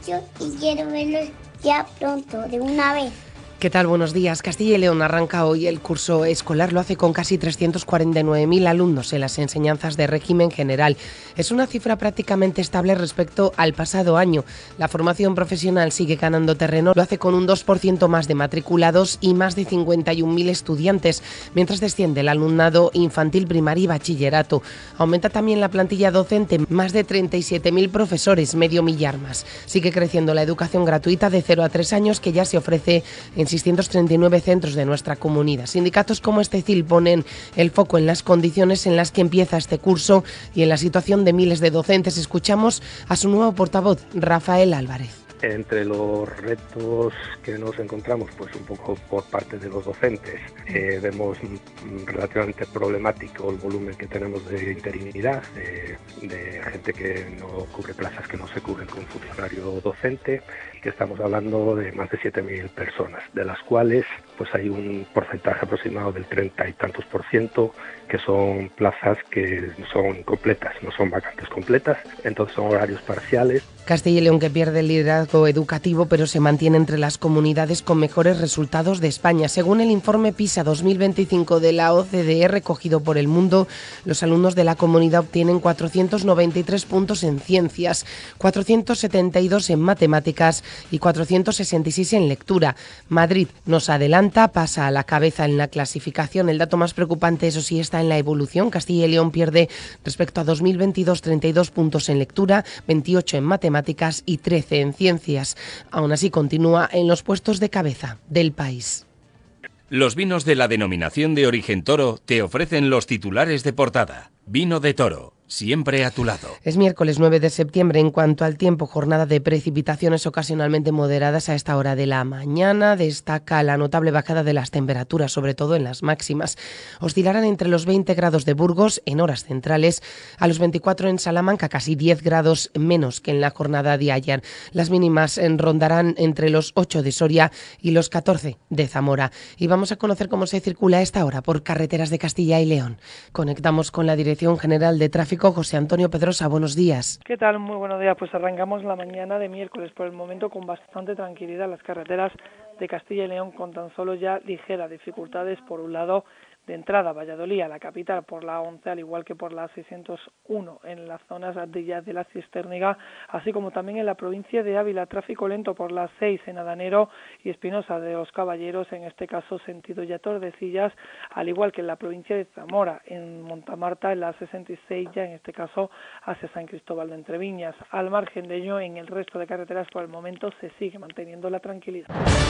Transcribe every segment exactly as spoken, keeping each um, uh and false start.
mucho y quiero verlos ya pronto, de una vez. ¿Qué tal? Buenos días. Castilla y León arranca hoy el curso escolar. Lo hace con casi trescientos cuarenta y nueve mil alumnos en las enseñanzas de régimen general. Es una cifra prácticamente estable respecto al pasado año. La formación profesional sigue ganando terreno. Lo hace con un dos por ciento más de matriculados y más de cincuenta y un mil estudiantes, mientras desciende el alumnado infantil, primaria y bachillerato. Aumenta también la plantilla docente, más de treinta y siete mil profesores, medio millar más. Sigue creciendo la educación gratuita de cero a tres años, que ya se ofrece en seiscientos treinta y nueve centros de nuestra comunidad. Sindicatos como Estecil ponen el foco en las condiciones en las que empieza este curso y en la situación de miles de docentes. Escuchamos a su nuevo portavoz, Rafael Álvarez. Entre los retos que nos encontramos, pues un poco por parte de los docentes, eh, vemos relativamente problemático el volumen que tenemos de interinidad, de, de gente que no cubre plazas que no se cubren con funcionario docente, y que estamos hablando de más de siete mil personas, de las cuales pues hay un porcentaje aproximado del treinta y tantos por ciento que son plazas que son incompletas, no son vacantes completas, entonces son horarios parciales. Castilla y León, que pierde el liderazgo educativo, pero se mantiene entre las comunidades con mejores resultados de España. Según el informe PISA dos mil veinticinco de la O C D E recogido por El Mundo, los alumnos de la comunidad obtienen cuatrocientos noventa y tres puntos en ciencias, cuatrocientos setenta y dos en matemáticas y cuatrocientos sesenta y seis en lectura. Madrid nos adelanta, pasa a la cabeza en la clasificación. El dato más preocupante, eso sí, está en la evolución. Castilla y León pierde respecto a dos mil veintidós treinta y dos puntos en lectura, veintiocho en matemáticas y trece en ciencias. Aún así continúa en los puestos de cabeza del país. Los vinos de la denominación de origen Toro te ofrecen los titulares de portada. Vino de Toro, siempre a tu lado. Es miércoles nueve de septiembre. En cuanto al tiempo, jornada de precipitaciones ocasionalmente moderadas a esta hora de la mañana. Destaca la notable bajada de las temperaturas, sobre todo en las máximas. Oscilarán entre los veinte grados de Burgos en horas centrales, a los veinticuatro en Salamanca, casi diez grados menos que en la jornada de ayer. Las mínimas rondarán entre los ocho de Soria y los catorce de Zamora. Y vamos a conocer cómo se circula a esta hora por carreteras de Castilla y León. Conectamos con la Dirección General de Tráfico. José Antonio Pedrosa, buenos días. ¿Qué tal? Muy buenos días. Pues arrancamos la mañana de miércoles por el momento con bastante tranquilidad las carreteras de Castilla y León, con tan solo ya ligeras dificultades por un lado de entrada a Valladolid, a la capital, por la once, al igual que por la seiscientos uno en las zonas de ya de la Cisterniga, así como también en la provincia de Ávila, tráfico lento por la seis en Adanero y Espinosa de los Caballeros, en este caso sentido ya Tordesillas, al igual que en la provincia de Zamora, en Montamarta, en la sesenta y seis, ya en este caso hacia San Cristóbal de Entreviñas. Al margen de ello, en el resto de carreteras por el momento se sigue manteniendo la tranquilidad.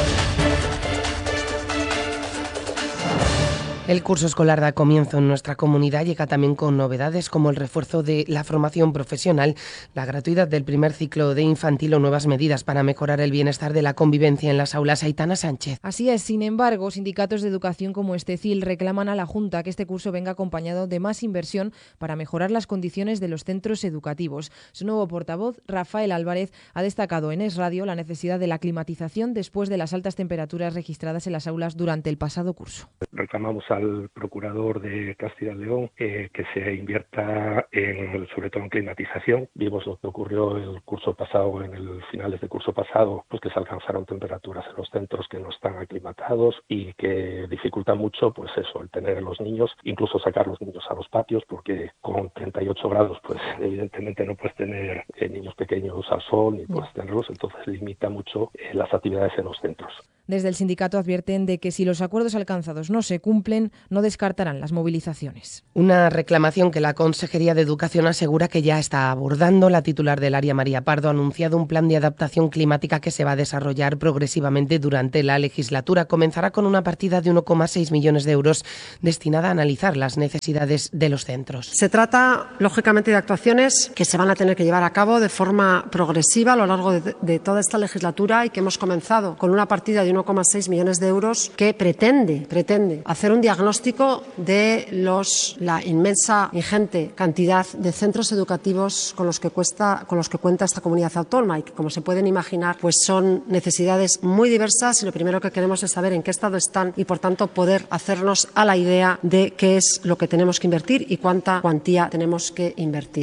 El curso escolar da comienzo en nuestra comunidad. Llega también con novedades como el refuerzo de la formación profesional, la gratuidad del primer ciclo de infantil o nuevas medidas para mejorar el bienestar de la convivencia en las aulas. Aitana Sánchez. Así es. Sin embargo, sindicatos de educación como Estecil reclaman a la Junta que este curso venga acompañado de más inversión para mejorar las condiciones de los centros educativos. Su nuevo portavoz, Rafael Álvarez, ha destacado en Es Radio la necesidad de la climatización después de las altas temperaturas registradas en las aulas durante el pasado curso. Reclamamos a al procurador de Castilla y León eh, que se invierta en, sobre todo en climatización. Vimos lo que ocurrió el curso pasado, en el finales del curso pasado, pues que se alcanzaron temperaturas en los centros que no están aclimatados y que dificulta mucho, pues eso, el tener a los niños, incluso sacar los niños a los patios, porque con treinta y ocho grados, pues evidentemente no puedes tener eh, niños pequeños al sol ni puedes tenerlos, entonces limita mucho eh, las actividades en los centros. Desde el sindicato advierten de que si los acuerdos alcanzados no se cumplen, no descartarán las movilizaciones. Una reclamación que la Consejería de Educación asegura que ya está abordando. La titular del área, María Pardo, ha anunciado un plan de adaptación climática que se va a desarrollar progresivamente durante la legislatura. Comenzará con una partida de uno coma seis millones de euros destinada a analizar las necesidades de los centros. Se trata, lógicamente, de actuaciones que se van a tener que llevar a cabo de forma progresiva a lo largo de, de toda esta legislatura y que hemos comenzado con una partida de uno coma seis millones de euros que pretende, pretende hacer un diagnóstico de los, la inmensa, ingente cantidad de centros educativos con los que cuesta, con los que cuenta esta comunidad autónoma y que, como se pueden imaginar, pues son necesidades muy diversas y lo primero que queremos es saber en qué estado están y, por tanto, poder hacernos a la idea de qué es lo que tenemos que invertir y cuánta cuantía tenemos que invertir.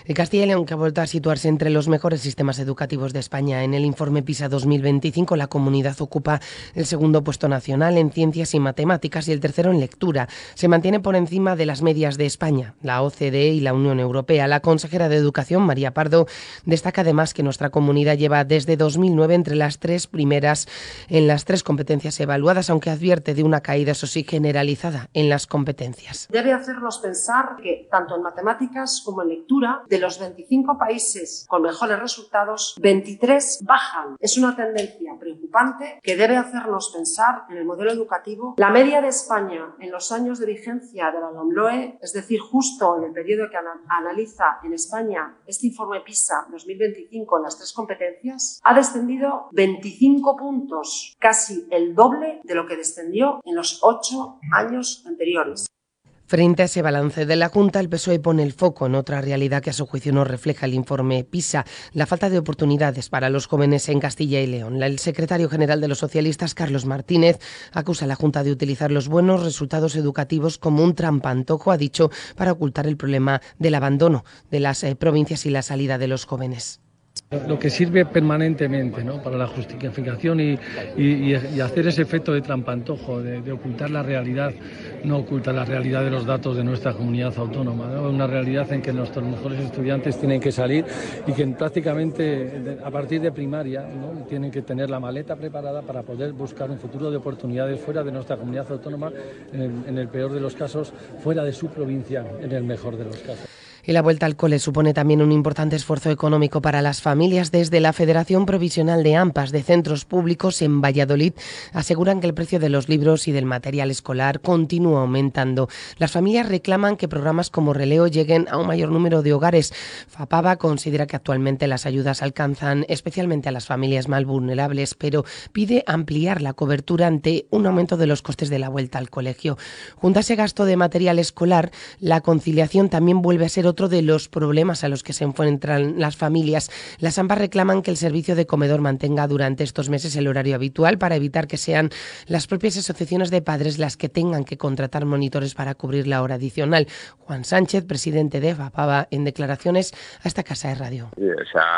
El Castilla y León, que ha vuelto a situarse entre los mejores sistemas educativos de España. En el informe PISA dos mil veinticinco, la comunidad ocupa el segundo puesto nacional en ciencias y matemáticas y el tercero en lectura. Se mantiene por encima de las medias de España, la O C D E y la Unión Europea. La consejera de Educación, María Pardo, destaca además que nuestra comunidad lleva desde dos mil nueve entre las tres primeras en las tres competencias evaluadas, aunque advierte de una caída, eso sí, generalizada en las competencias. Debe hacernos pensar que tanto en matemáticas como en lectura, de los veinticinco países con mejores resultados, veintitrés bajan. Es una tendencia preocupante que debe hacernos pensar en el modelo educativo. La media de España en los años de vigencia de la LOMLOE, es decir, justo en el periodo que analiza en España este informe PISA dos mil veinticinco en las tres competencias, ha descendido veinticinco puntos, casi el doble de lo que descendió en los ocho años anteriores. Frente a ese balance de la Junta, el P S O E pone el foco en otra realidad que a su juicio no refleja el informe PISA, la falta de oportunidades para los jóvenes en Castilla y León. El secretario general de los socialistas, Carlos Martínez, acusa a la Junta de utilizar los buenos resultados educativos como un trampantojo, ha dicho, para ocultar el problema del abandono de las eh, provincias y la salida de los jóvenes. Lo que sirve permanentemente, ¿no?, para la justificación y, y, y hacer ese efecto de trampantojo, de, de ocultar la realidad, no oculta la realidad de los datos de nuestra comunidad autónoma, ¿no? Una realidad en que nuestros mejores estudiantes tienen que salir y que prácticamente a partir de primaria, ¿no?, tienen que tener la maleta preparada para poder buscar un futuro de oportunidades fuera de nuestra comunidad autónoma, en el, en el peor de los casos, fuera de su provincia, en el mejor de los casos. Y la vuelta al cole supone también un importante esfuerzo económico para las familias. Desde la Federación Provisional de AMPAs de Centros Públicos en Valladolid aseguran que el precio de los libros y del material escolar continúa aumentando. Las familias reclaman que programas como Releo lleguen a un mayor número de hogares. FAPAVA considera que actualmente las ayudas alcanzan especialmente a las familias más vulnerables, pero pide ampliar la cobertura ante un aumento de los costes de la vuelta al colegio. Junto a ese gasto de material escolar, la conciliación también vuelve a ser otro de los problemas a los que se enfrentan las familias. Las AMPAs reclaman que el servicio de comedor mantenga durante estos meses el horario habitual para evitar que sean las propias asociaciones de padres las que tengan que contratar monitores para cubrir la hora adicional. Juan Sánchez, presidente de FAPAVA, en declaraciones a esta casa de radio. Sí, o sea,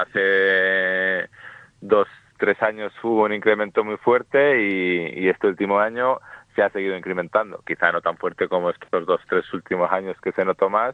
hace dos, tres años hubo un incremento muy fuerte y, y este último año se ha seguido incrementando. Quizá no tan fuerte como estos dos, tres últimos años que se notó más,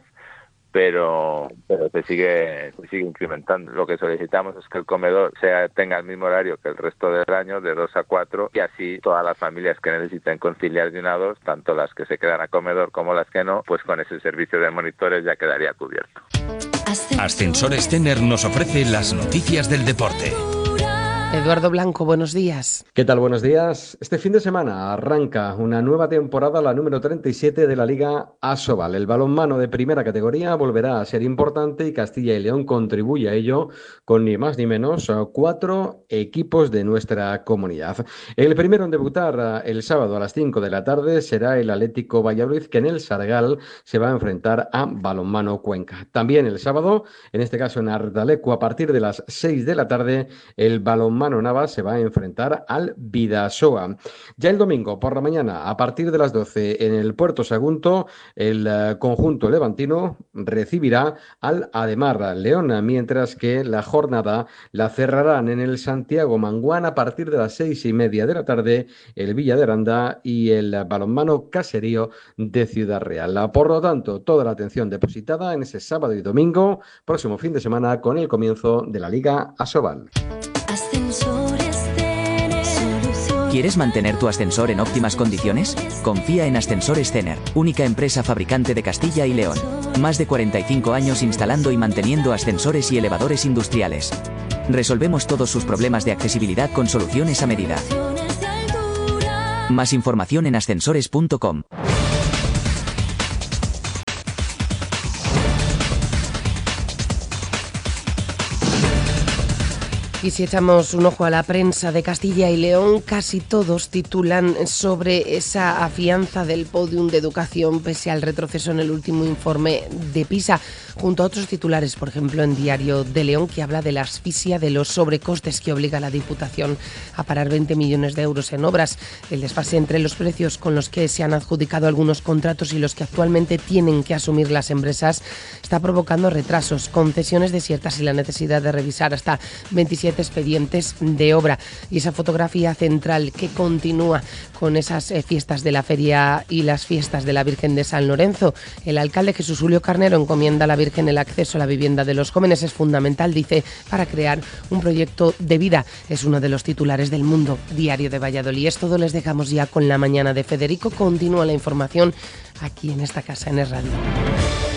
pero pero se sigue se sigue incrementando. Lo que solicitamos es que el comedor sea tenga el mismo horario que el resto del año, de dos a cuatro, y así todas las familias que necesiten conciliar de una a dos, tanto las que se quedan a comedor como las que no, pues con ese servicio de monitores ya quedaría cubierto. Ascensores Tenner nos ofrece las noticias del deporte. Eduardo Blanco, buenos días. ¿Qué tal? Buenos días. Este fin de semana arranca una nueva temporada, la número treinta y siete de la Liga Asobal. El balonmano de primera categoría volverá a ser importante y Castilla y León contribuye a ello con ni más ni menos cuatro equipos de nuestra comunidad. El primero en debutar el sábado a las cinco de la tarde será el Atlético Valladolid, que en el Sargal se va a enfrentar a Balonmano Cuenca. También el sábado, en este caso en Ardaleco, a partir de las seis de la tarde, el Balonmano Mano Nava se va a enfrentar al Bidasoa. Ya el domingo por la mañana, a partir de las doce, en el Puerto Sagunto, el uh, conjunto levantino recibirá al Ademar León, mientras que la jornada la cerrarán en el Santiago Manguán a partir de las seis y media de la tarde, el Villa de Aranda y el Balonmano Caserío de Ciudad Real. Por lo tanto, toda la atención depositada en ese sábado y domingo, próximo fin de semana, con el comienzo de la Liga Asobal. ¿Quieres mantener tu ascensor en óptimas condiciones? Confía en Ascensores Tenner, única empresa fabricante de Castilla y León. Más de cuarenta y cinco años instalando y manteniendo ascensores y elevadores industriales. Resolvemos todos sus problemas de accesibilidad con soluciones a medida. Más información en ascensores punto com. Y si echamos un ojo a la prensa de Castilla y León, casi todos titulan sobre esa afianza del Podium de Educación pese al retroceso en el último informe de PISA, junto a otros titulares, por ejemplo en Diario de León, que habla de la asfixia de los sobrecostes que obliga a la Diputación a parar veinte millones de euros en obras. El desfase entre los precios con los que se han adjudicado algunos contratos y los que actualmente tienen que asumir las empresas está provocando retrasos, concesiones desiertas y la necesidad de revisar hasta veintisiete expedientes de obra. Y esa fotografía central que continúa con esas eh, fiestas de la feria y las fiestas de la Virgen de San Lorenzo. El alcalde Jesús Julio Carnero encomienda a la Virgen el acceso a la vivienda de los jóvenes. Es fundamental, dice, para crear un proyecto de vida. Es uno de los titulares del Mundo, Diario de Valladolid. Es todo, les dejamos ya con la mañana de Federico. Continúa la información aquí en esta casa, en Es Radio.